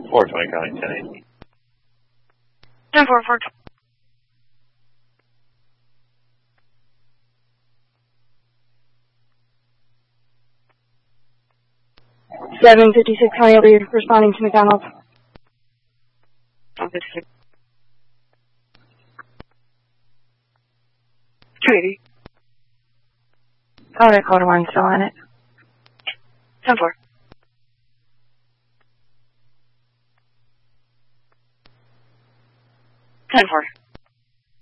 420 calling 1080. 10-4, 420. $756 Coyote responding to McDonald's. 756. 280. Call Dakota 1, still on it. 10-4. 10-4.